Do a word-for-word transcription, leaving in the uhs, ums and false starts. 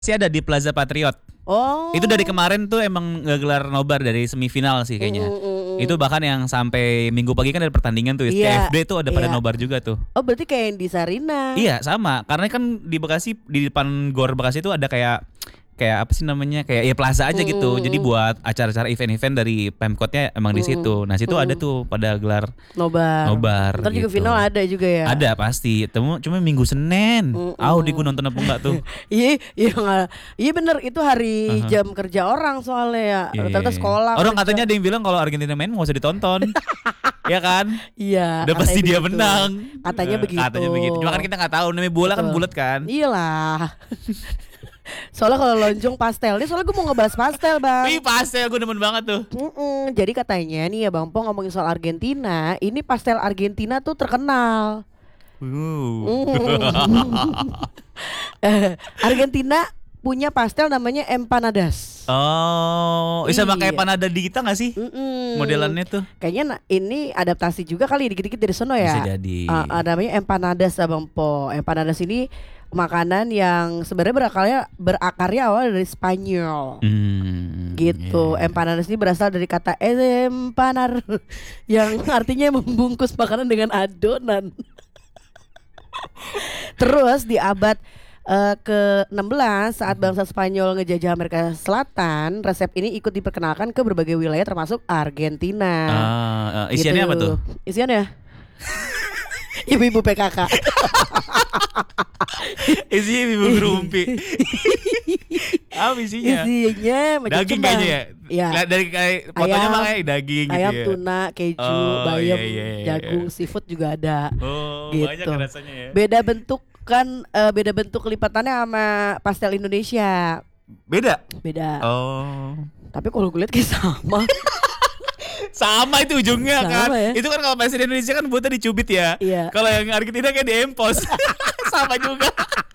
Masih ada di Plaza Patriot. Oh. Itu dari kemarin tuh emang ngegelar nobar dari semifinal sih kayaknya. Mm, mm, mm. Itu bahkan yang sampai minggu pagi kan ada pertandingan tuh. Iya, T F D tuh ada pada iya. nobar juga tuh. Oh berarti kayak yang di Sarina. Iya sama, karena kan di Bekasi di depan Gor Bekasi itu ada kayak kayak apa sih namanya kayak ya plaza aja gitu. Mm, Jadi mm. buat acara-acara event-event dari Pemkotnya emang di Mm, situ. Nah situ mm. ada tuh pada gelar Nobar. nobar. Ntar juga gitu. final ada juga ya. Ada pasti. Temu cuma minggu Senin. Mm, Ah, mm. di gue nonton apa enggak tuh? Iya, iya nggak, iya bener itu hari Aha. jam kerja orang soalnya ya. Iya, Ternyata iya, iya. sekolah. Orang kerja. katanya ada yang bilang kalau Argentina main nggak usah ditonton. Ya kan? Iya. Udah katanya pasti dia begitu. menang. Katanya Eh, begitu. Katanya begitu. Cuma kan kita nggak tahu. Namanya bola kan Betul. bulat kan. Iyalah. Soalnya kalau lonjong pastel, nih soalnya gue mau ngebahas pastel bang. Wih pastel gue demen banget tuh. Mm-mm, jadi katanya nih ya Bang Po ngomongin soal Argentina, ini pastel Argentina tuh terkenal. Uh. Eh, Argentina punya pastel namanya empanadas. Oh, bisa pakai Iya. panada di kita nggak sih? Mm-mm. Modelannya tuh. Kayaknya na- ini adaptasi juga kali dikit-dikit dari sono ya. Bisa jadi. Ah, ah, namanya empanadas Abang Po. Empanadas ini makanan yang sebenarnya berakarnya berakarnya awal dari Spanyol. Hmm, Gitu. iya. Empanadas ini berasal dari kata empanar yang artinya membungkus makanan dengan adonan. Terus di abad eh, ke enam belas saat bangsa Spanyol ngejajah Amerika Selatan, resep ini ikut diperkenalkan ke berbagai wilayah termasuk Argentina. Ah, ah, isiannya Gitu. apa tuh? Isiannya ibu-ibu P K K. Isinya bibir rumpi. Apa isinya? Isinya macam Daging cemang. kayaknya ya. Iya. Lah, dari kayak fotonya Ayam, mah kayak daging gitu Ayam, ya. tuna, keju, Oh, bayam, iya, iya, iya, jagung, iya. seafood juga ada. Oh, Gitu. banyak rasanya ya. Beda bentuk kan, eh, beda bentuk lipatannya sama pastel Indonesia. Beda. Beda. Oh. Tapi kalau gue lihat kayak sama. Sama itu ujungnya Sama kan. ya. Itu kan kalau presiden Indonesia kan buatnya dicubit ya. Iya. Kalau yang Argentina kayak diempos. Sama juga.